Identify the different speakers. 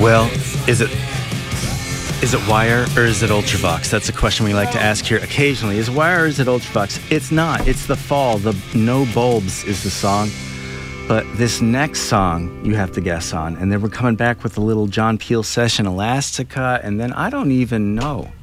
Speaker 1: Well, is it wire or is it Ultravox? That's a question we like to ask here occasionally. Is it wire or is it Ultravox? It's not. It's The Fall. The No Bulbs is the song. But this next song you have to guess on. And then we're coming back with a little John Peel session, Elastica, and then I don't even know.